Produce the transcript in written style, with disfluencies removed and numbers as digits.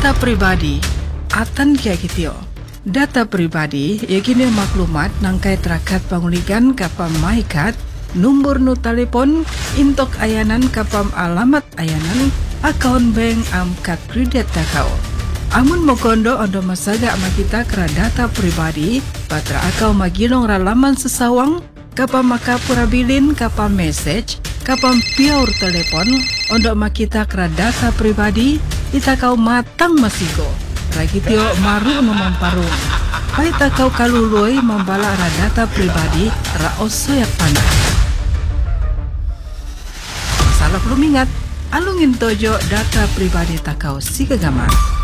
Data pribadi atan kia kitio. Data pribadi yakini maklumat nangkai terakat panguligan kapam maikat nombor nu telepon intok ayanan kapam alamat ayanan akaun bank kad kredit takau. Amun mokondo ondo masaga makita kera data pribadi patra akau magilong ralaman sesawang kapam makapurabilin kapam message kapam piaur telepon ondo makita kera data pribadi ita kau matang masigo ragitio maru no mamparung pai takau kaluloi membala ra data pribadi ra osoyak panah salah belum ingat alungin tojo data pribadi takau si kegamar.